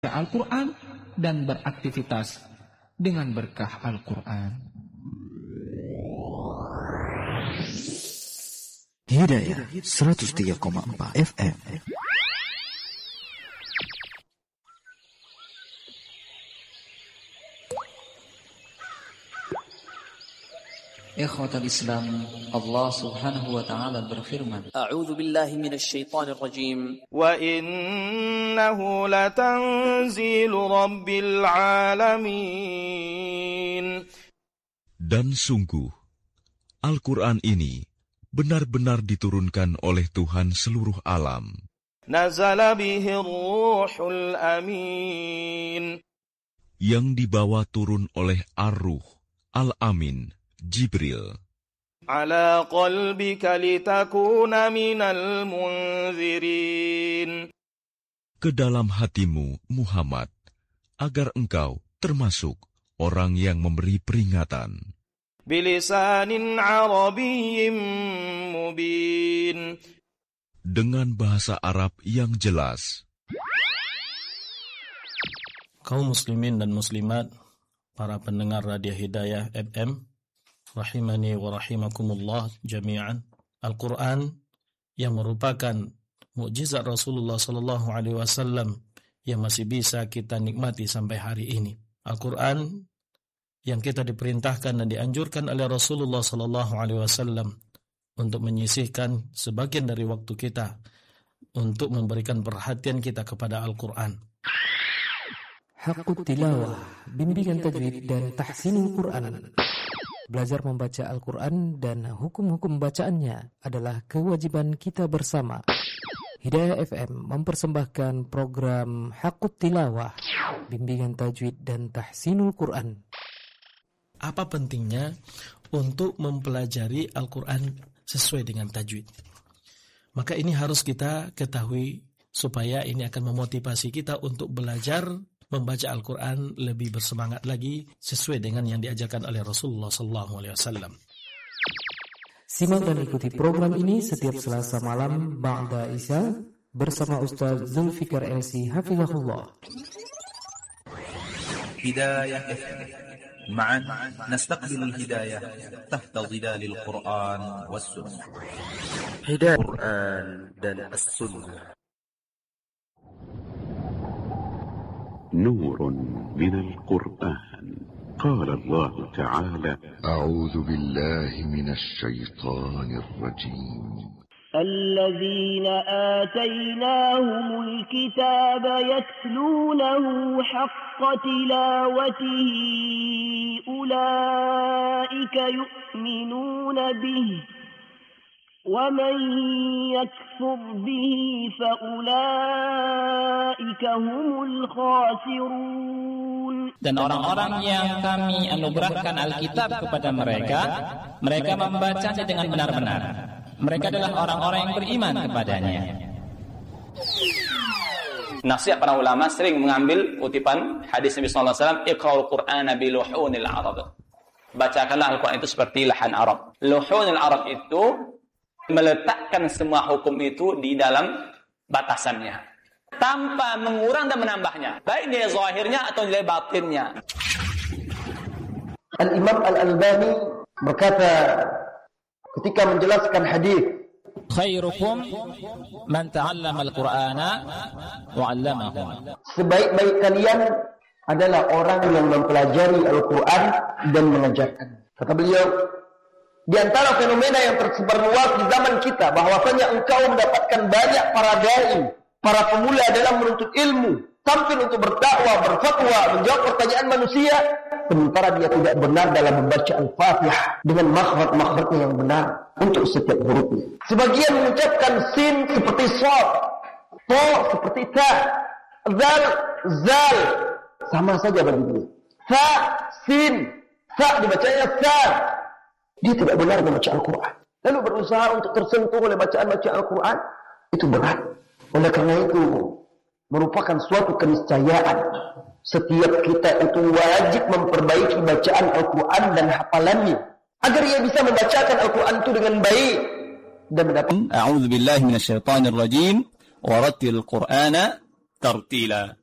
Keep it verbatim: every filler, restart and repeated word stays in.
Al-Quran dan beraktivitas dengan berkah Al-Quran. Hidayah seratus tiga koma empat F M. Ikhwatal Islam, Allah Subhanahu wa taala berfirman, A'udzu billahi minasy syaithanir rajim. Wa innahu latanzilu rabbil alamin. Dan sungguh Al-Quran ini benar-benar diturunkan oleh Tuhan seluruh alam. Nazala bihi ruhul amin. Yang dibawa turun oleh Ar-Ruh Al-Amin, Jibril. Ala qalbika litakuna minal munzirin. Ke dalam hatimu, Muhammad, agar engkau termasuk orang yang memberi peringatan. Bilisanin arabiyyin mubin. Dengan bahasa Arab yang jelas. Kaum muslimin dan muslimat, para pendengar Radio Hidayah F M, rahimani wa rahimakumullah jami'an. Al-Quran yang merupakan mukjizat Rasulullah sallallahu alaihi wasallam yang masih bisa kita nikmati sampai hari ini. Al-Quran yang kita diperintahkan dan dianjurkan oleh Rasulullah sallallahu alaihi wasallam untuk menyisihkan sebagian dari waktu kita untuk memberikan perhatian kita kepada Al-Quran. Haqqut tilawah, bimbingan tajwid dan tahsinul Quran. Belajar membaca Al-Quran dan hukum-hukum bacaannya adalah kewajiban kita bersama. Hidayah F M mempersembahkan program Haqqut Tilawah, bimbingan tajwid dan tahsinul Quran. Apa pentingnya untuk mempelajari Al-Quran sesuai dengan tajwid? Maka ini harus kita ketahui supaya ini akan memotivasi kita untuk belajar membaca Al-Quran lebih bersemangat lagi sesuai dengan yang diajarkan oleh Rasulullah sallallahu alaihi wasallam. Simak dan ikuti program ini setiap Selasa malam ba'da Isya bersama Ustaz Zulfikar L C Hafizahullah. Hidayah F M. معا نستقبل الهداية تحت ظلال القرآن والسنة. هداية القرآن dan السنة. نور من القرآن. قال الله تعالى: أعوذ بالله من الشيطان الرجيم. الذين آتيناهم الكتاب يتلونه حق تلاوته أولئك يؤمنون به ومن يكفر به فأولئك هم الخاسرون. Dan orang-orang yang kami anugerahkan Alkitab kepada mereka, mereka membacanya dengan benar-benar. Mereka adalah orang-orang yang beriman kepadanya. Nasihat para ulama sering mengambil kutipan hadis Nabi sallallahu alaihi wasallam, "Iqra'ul Qur'ana bi luhunil Arab." Bacakanlah Al-Quran itu seperti lahan Arab. Luhunil Arab itu meletakkan semua hukum itu di dalam batasannya, tanpa mengurang dan menambahnya, baik nilai zahirnya atau nilai batinnya. Al-Imam Al-Albani berkata ketika menjelaskan hadis, khairukum man ta'allama al-Qur'ana wa 'allamahu. Sebaik-baik kalian adalah orang yang mempelajari Al-Quran dan mengajarkan. Kata beliau, di antara fenomena yang tersebar luas di zaman kita, bahwasanya engkau mendapatkan banyak para dai, para pemula dalam menuntut ilmu, tampil untuk berdakwah, berfatwa, menjawab pertanyaan manusia, sementara dia tidak benar dalam membaca Al-Fatihah dengan makhraj-makhrajnya yang benar untuk setiap hurufnya. Sebagian mengucapkan sin seperti shad, to seperti ta, zal, zal, sama saja bagi dia. Fa, sin, sa dibacanya sa. Dia tidak benar membaca Al-Quran. Lalu berusaha untuk tersentuh oleh bacaan-bacaan Al-Quran, itu berat. Oleh karena itu, merupakan suatu keniscayaan. Setiap kita itu wajib memperbaiki bacaan Al-Quran dan hafalannya, agar ia bisa membacakan Al-Quran itu dengan baik dan mendapat. A'udzu billahi minasyaitonir rajim. Warattil Qur'ana tartila.